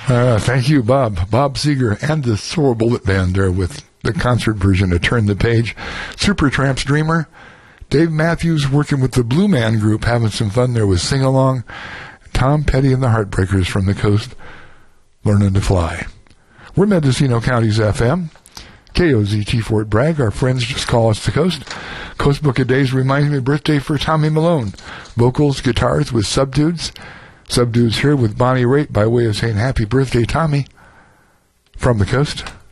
Thank you, Bob. Bob Seger and the Soar Bullet Band there with the concert version of Turn the Page. Supertramp's Dreamer. Dave Matthews working with the Blue Man Group, having some fun there with Sing Along. Tom Petty and the Heartbreakers from the coast, Learning to Fly. We're Mendocino County's FM. KOZT Fort Bragg. Our friends just call us the Coast. Coast Book of Days reminds me of birthday for Tommy Malone. Vocals, guitars with Subdudes. Subdudes here with Bonnie Raitt by way of saying happy birthday, Tommy, from the Coast.